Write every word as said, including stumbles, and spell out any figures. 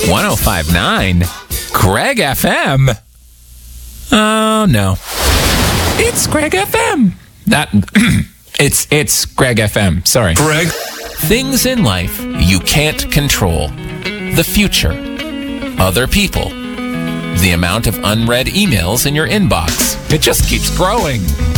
one oh five point nine Greg F M. Oh, no. It's Greg F M. That, it's, it's Greg F M. Sorry. Greg. Things in life you can't control. The future. Other people. The amount of unread emails in your inbox. It just keeps growing.